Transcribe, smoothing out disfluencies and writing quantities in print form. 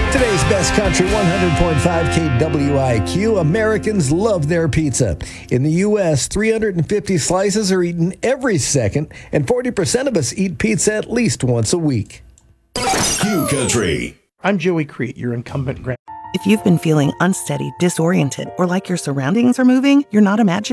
Today's Best Country 100.5 KWIQ. Americans love their pizza. In the U.S., 350 slices are eaten every second, and 40% of us eat pizza at least once a week. Q Country. I'm Joey Crete, your incumbent grand. If you've been feeling unsteady, disoriented, or like your surroundings are moving, you're not imagining